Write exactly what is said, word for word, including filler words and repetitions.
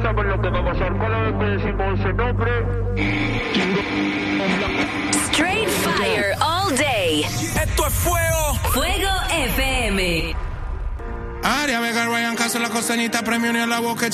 saben lo que va a pasar. Cada vez que decimos ese nombre. Straight fire all day. Esto es fuego. Fuego F M. Aria Vega, Ryan Castro, la costeñita, premio ni a la boca.